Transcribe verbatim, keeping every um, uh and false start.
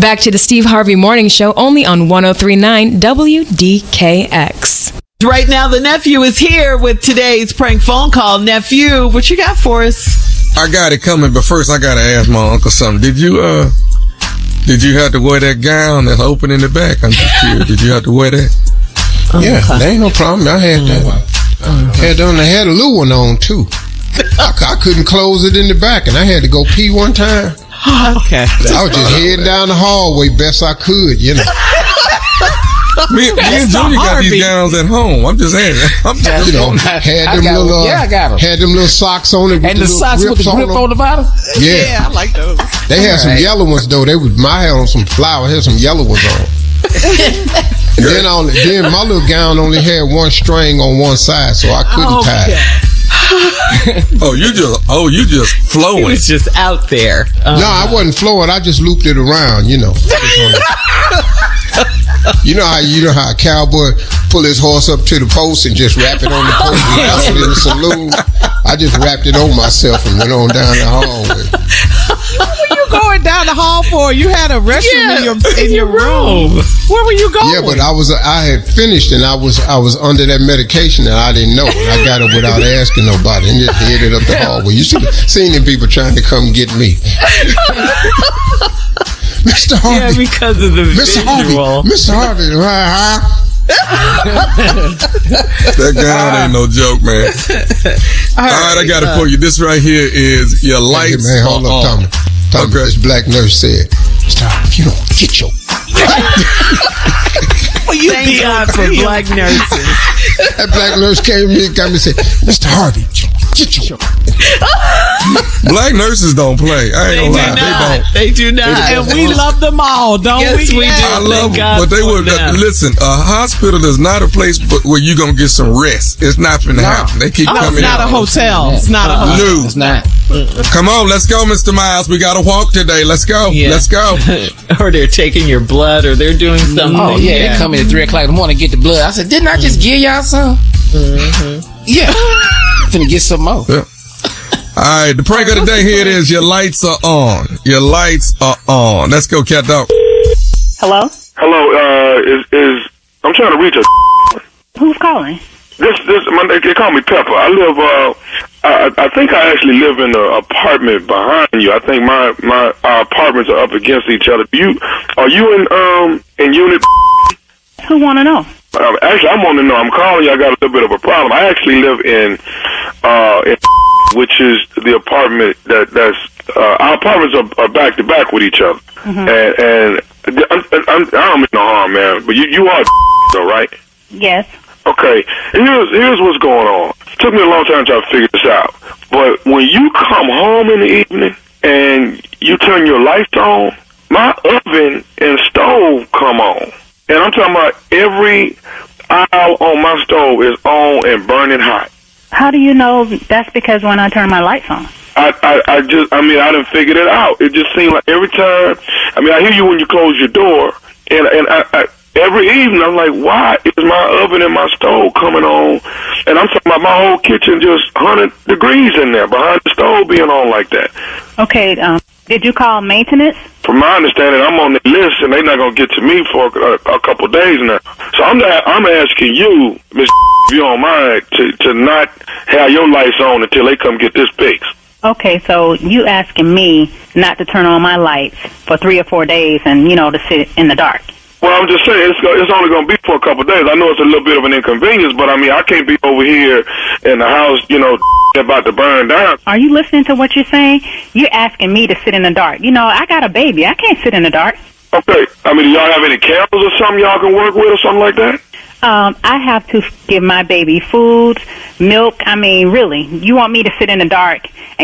Back to the Steve Harvey Morning Show, only on one oh three point nine W D K X. Right now, the nephew is here with today's prank phone call. Nephew, what you got for us? I got it coming, but first I gotta ask my uncle something. Did you, uh, did you have to wear that gown that's open in the back? I'm just curious. Did you have to wear that? Oh, yeah, okay. There ain't no problem. I had that. Uh, had on. I had a little one on too. I, I couldn't close it in the back, and I had to go pee one time. Okay. I was just heading down the hallway best I could, you know. Me, me and Junior got these gowns at home. I'm just saying. I'm just, you know, had them little, uh, yeah, I got them. Had them little socks on it. With and the, the socks with the grip on, on the bottom? Yeah. Yeah, I like those. They had All some right. yellow ones, though. They was, my had on some flowers, had some yellow ones on. And then, on, then my little gown only had one string on one side, so I couldn't oh, tie it. oh, you just, oh, you just flowing. It was just out there. Um, no, I wasn't flowing. I just looped it around, you know. You know how you know how a cowboy pull his horse up to the post and just wrap it on the post and wrap it in the saloon. I just wrapped it on myself and went on down the hallway. What were you going down the hall for? You had a restroom yeah, in your in your room. Where were you going? Yeah, but I was I had finished and I was I was under that medication and I didn't know. And I got it without asking nobody and just headed up the hallway. You should have seen them people trying to come get me. Mister Harvey. Yeah, because of the Mister visual. Harvey. Mister Harvey. Uh-huh. That gown ain't no joke, man. All right, All right I got uh, it for you. This right here is your lights hey, man, hold are up, on. Tommy. Tommy, okay. This black nurse said, Mister Harvey, you don't get your... Well, you Thank God for black nurses. That black nurse came in and got me and said, Mister Harvey, get your... Black nurses don't play. I ain't they gonna do lie. Not. They don't. They do not. They and we love them all, don't yes, we? we yes, do. I love them. But they would uh, listen. A hospital is not a place where you gonna get some rest. It's not finna no. happen. They keep oh, coming. It's not out. a hotel. It's not a hotel. No, it's not. Come on, let's go, Mister Miles. We got to walk today. Let's go. Yeah. Let's go. Or they're taking your blood, or they're doing something. Oh yeah, yeah. They come in at three o'clock in the morning and get the blood. I said, didn't I just give y'all some? Mm-hmm. Yeah. Finna get some more. Yeah. All right, the prank of the day, here it is. Your lights are on. Your lights are on. Let's go, Cat Dog. Hello? Hello, uh, is, is, I'm trying to reach a... Who's calling? This, this, my, they call me Pepper. I live, uh, I, I think I actually live in an apartment behind you. I think my, my, our apartments are up against each other. You, are you in, um, in unit... Who want to know? Um, actually, I want to know. I'm calling you. I got a little bit of a problem. I actually live in, uh, in which is the apartment that that's uh, our apartments are, are back to back with each other, mm-hmm. and and I'm, I'm, I don't mean no harm, man. But you you are though, right? Yes. Okay. Here's here's what's going on. It took me a long time to try to figure this out. But when you come home in the evening and you turn your lights on, my oven and stove come on. And I'm talking about every aisle on my stove is on and burning hot. How do you know that's because when I turn my lights on? I, I, I just, I mean, I didn't figure it out. It just seemed like every time, I mean, I hear you when you close your door, and, and I, I, every evening I'm like, why is my oven and my stove coming on? And I'm talking about my whole kitchen just one hundred degrees in there, behind the stove being on like that. Okay, um, did you call maintenance? From my understanding, I'm on the list, and they're not going to get to me for a, a couple days now. So I'm not, I'm asking you, Miss if you don't mind, to, to not have your lights on until they come get this fixed. Okay, so you asking me not to turn on my lights for three or four days and, you know, to sit in the dark. Well, I'm just saying, it's, it's only going to be for a couple of days. I know it's a little bit of an inconvenience, but, I mean, I can't be over here in the house, you know, about to burn down. Are you listening to what you're saying? You're asking me to sit in the dark. You know, I got a baby. I can't sit in the dark. Okay. I mean, do y'all have any candles or something y'all can work with or something like that? Um, I have to give my baby food, milk. I mean, really, you want me to sit in the dark and